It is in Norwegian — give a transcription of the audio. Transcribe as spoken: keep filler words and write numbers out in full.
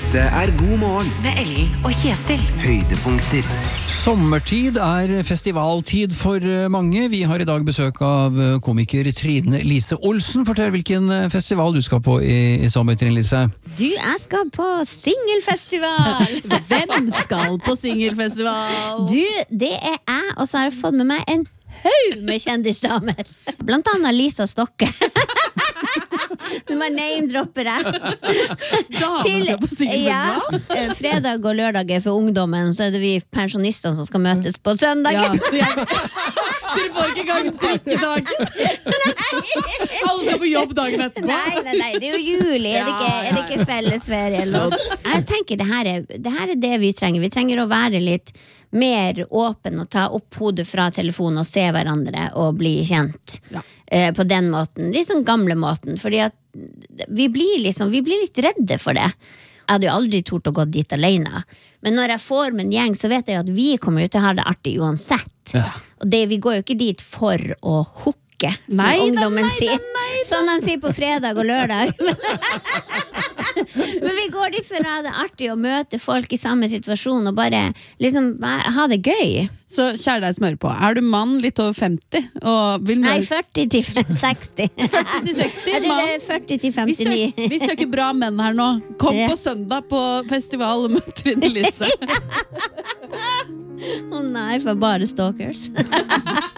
Dette er God morgen med Ellen og Kjetil. Høydepunkter. Sommertid er festivaltid for mange. Vi har i dag besøk av komiker Trine Lise Olsen. Fortell hvilken festival du skal på i, i sommer, Trine Lise. Du, jeg skal på singelfestival. Hvem skal på singelfestival? Du, det er jeg, og så har jeg fått med meg en haug med kjendisdamer. Blant annet Lisa Stokke. Nå må jeg name-dropper jeg. Damer skal på singelfestival? Ja, fredag og lørdag er for ungdommen, så er det vi pensjonistene som skal møtes på søndagen. Ja, så jeg... Dere får ikke gang drikkedagen. Alle skal på jobb dagen etterpå. Nei, nei, nei, det er jo juli. Er det ikke, er det ikke fellesferie eller noe? Jeg tenker det her, er, det her er det vi trenger. Vi trenger å være litt mer åpen og ta opp hodet fra telefonen og se hverandre og bli kjent ja. eh, på den måten. Litt sånn gamle måten, fordi at vi blir, liksom, vi blir litt redde for det. Jeg hadde jo aldri tort å gå dit alene. Men når jeg får med en gjeng, så vet jeg at vi kommer jo til å ha det artig uansett. Ja. Og det, vi går jo ikke dit for å hooke, som nei, ungdommen nei, sier. Nei, nei, sånn de sier på fredag og lørdag. Men vi går dit for å ha det artig og møte folk i samme situasjon og bare liksom ha det gøy. Så kjære deg som hører på, er du mann litt over femti? Og vil nei, førti til seksti. førti til seksti, jeg tror det er førti til femtini. Vi søker, vi søker bra menn her nå. Kom på søndag på festival med Trine Lise. Å nei, for bare stalkers.